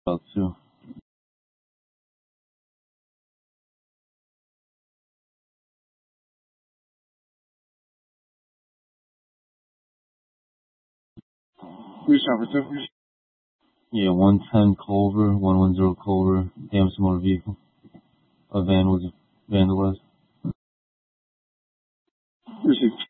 out too. Who's number two? Yeah, 110 Culver, 110 Culver, damaged motor vehicle. A van was vandalized. Received.